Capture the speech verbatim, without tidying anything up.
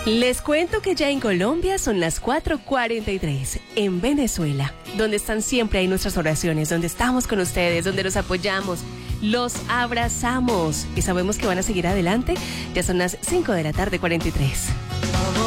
Les cuento que ya en Colombia son las cuatro cuarenta y tres. En Venezuela, donde están siempre ahí nuestras oraciones, donde estamos con ustedes, donde los apoyamos, los abrazamos y sabemos que van a seguir adelante. Ya son las cinco de la tarde, cuarenta y tres.